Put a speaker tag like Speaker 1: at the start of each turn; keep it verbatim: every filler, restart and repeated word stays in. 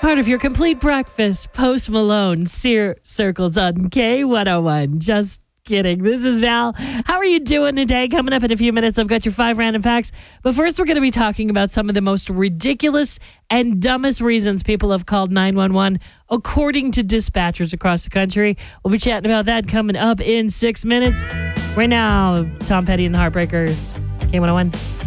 Speaker 1: Part of your complete breakfast. Post Malone, Sear Circles on K one oh one. Just kidding. This is Val. How are you doing today? Coming up in a few minutes, I've got your five random facts. But first, we're going to be talking about some of the most ridiculous and dumbest reasons people have called nine one one, according to dispatchers across the country. We'll be chatting about that coming up in six minutes. Right now, Tom Petty and the Heartbreakers. K one oh one.